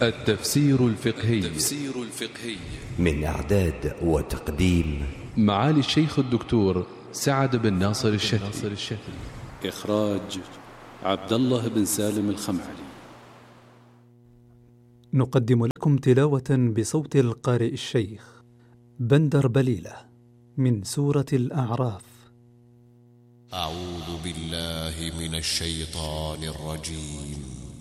التفسير الفقهي من إعداد وتقديم معالي الشيخ الدكتور سعد بن ناصر الشتري. إخراج عبد الله بن سالم الخمعلي. نقدم لكم تلاوة بصوت القارئ الشيخ بندر بليلة من سورة الأعراف. أعوذ بالله من الشيطان الرجيم.